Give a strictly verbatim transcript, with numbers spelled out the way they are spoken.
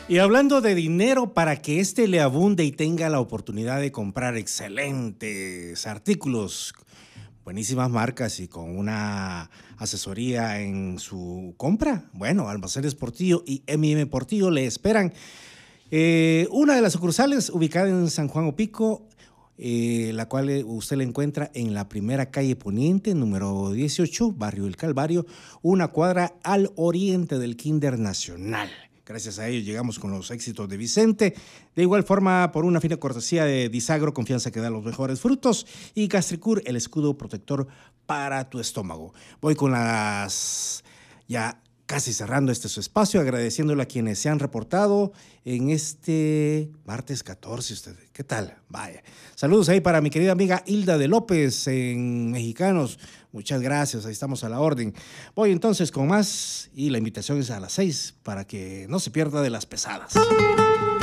Y hablando de dinero, para que éste le abunde y tenga la oportunidad de comprar excelentes artículos, buenísimas marcas y con una asesoría en su compra, bueno, Almacenes Portillo y M M Portillo le esperan. Eh, una de las sucursales ubicada en San Juan Opico, eh, la cual usted la encuentra en la primera calle Poniente, número dieciocho, barrio El Calvario, una cuadra al oriente del Kinder Nacional. Gracias a ellos llegamos con los éxitos de Vicente. De igual forma, por una fina cortesía de Disagro, confianza que da los mejores frutos, y Gastricur, el escudo protector para tu estómago. Voy con las ya casi cerrando este su espacio, agradeciéndole a quienes se han reportado en este martes catorce. Usted, ¿qué tal? Vaya. Saludos ahí para mi querida amiga Hilda de López en Mexicanos. Muchas gracias, ahí estamos a la orden. Voy entonces con más y la invitación es a las seis para que no se pierda de las pesadas.